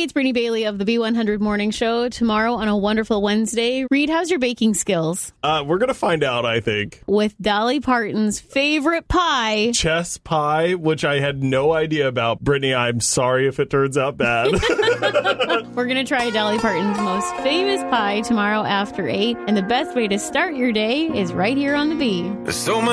it's Brittany Bailey of the B100 Morning Show. Tomorrow on a wonderful Wednesday. Reed, how's your baking skills? We're going to find out, I think. With Dolly Parton's favorite pie. Chess pie, which I had no idea about. Brittany, I'm sorry if it turns out bad. We're going to try Dolly Parton's most famous pie tomorrow after 8. And the best way to start your day is right here on the B. So